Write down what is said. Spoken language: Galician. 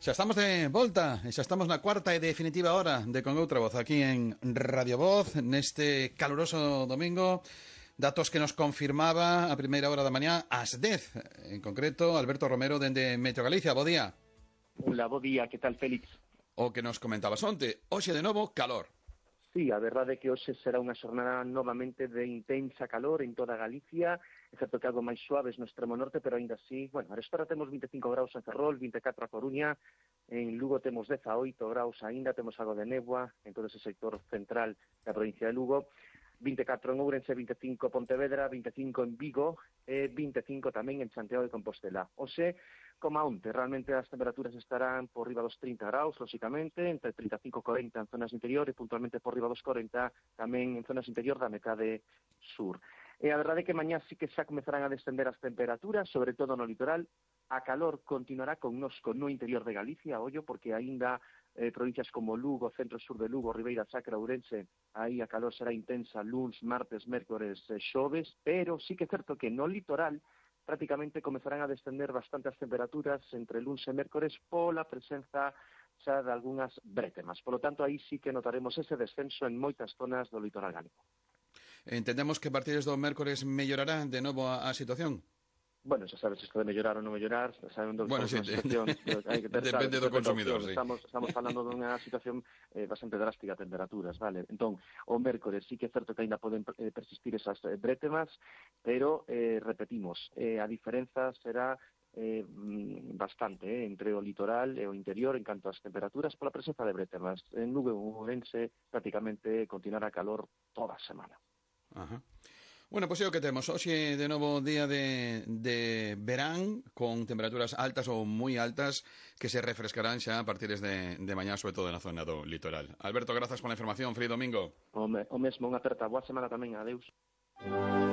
Xa estamos de volta, xa estamos na cuarta e definitiva hora de Con Outra Voz aquí en Radio Voz, neste caluroso domingo. Datos que nos confirmaba a primeira hora da mañá ás 10, en concreto Alberto Romero dende Meteo Galicia. Bo día. Hola, bo día, que tal, Félix? O que nos comentabas onte, hoxe de novo calor. Sí, a verdade é que hoxe será unha xornada novamente de intensa calor en toda Galicia, excepto que algo máis suaves no extremo norte, pero ainda así, bueno, a esta temos 25 graus en Ferrol, 24 a Coruña, en Lugo temos 18 graus aínda, temos algo de néboa en todo ese sector central da provincia de Lugo, 24 en Ourense, 25 Pontevedra, 25 en Vigo e 25 tamén en Santiago de Compostela. Hoxe, como onte, realmente as temperaturas estarán por riba dos 30 graus, lóxicamente, entre 35 e 40 en zonas interior e puntualmente por riba dos 40 tamén en zonas interior da metade sur. E a verdade é que mañá sí que xa comezarán a descender as temperaturas, sobre todo no litoral. A calor continuará connosco no interior de Galicia, ollo, porque aínda provincias como Lugo, centro-sur de Lugo, Ribeira Sacra, Ourense, aí a calor será intensa luns, martes, mércores, xoves, pero sí que é certo que no litoral prácticamente comezarán a descender bastante as temperaturas entre luns e mércores pola presenza xa de algunhas brétemas. Por lo tanto, aí sí que notaremos ese descenso en moitas zonas do litoral galego. Entendemos que a partir do mércores mellorará de novo a situación? Bueno, xa sabes isto de mellorar ou non mellorar, sabendo bueno, sí, situación, hai que ter, depende do consumidor, sí. Estamos falando dunha situación bastante drástica de temperaturas, vale? Entón, o mércores sí que é certo que ainda poden persistir esas brétemas, pero repetimos, a diferenza será bastante entre o litoral e o interior en canto ás temperaturas pola presenza de brétemas. En Lugo e Ourense prácticamente continuará calor toda a semana. Ajá. Bueno, pois é o que temos. Hoxe de novo día de verán con temperaturas altas ou moi altas que se refrescarán xa a partir de mañá, sobre todo na zona do litoral. Alberto, grazas pola información. Feliz domingo. O mesmo, unha aperta. Boa semana tamén. Adeus.